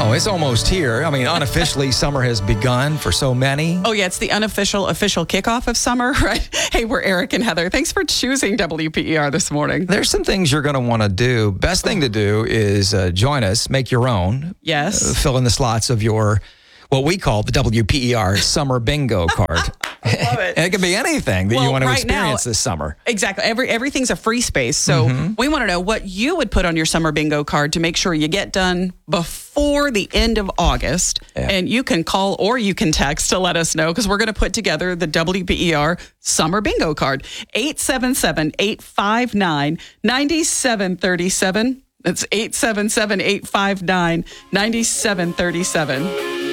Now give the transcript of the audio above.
know. It's almost here. I mean, unofficially, summer has begun for so many. Oh, yeah, it's the official kickoff of summer, right? Hey, we're Eric and Heather. Thanks for choosing WPER this morning. There's some things you're going to want to do. Best thing to do is join us, make your own. Yes. Fill in the slots of your, what we call the WPER Summer Bingo card. I love it. And it can be anything that you want to right experience now, this summer. Exactly. Everything's a free space. So we want to know what you would put on your summer bingo card to make sure you get done before the end of August. Yeah. And you can call or you can text to let us know because we're going to put together the WPER summer bingo card. 877-859-9737. That's 877-859-9737.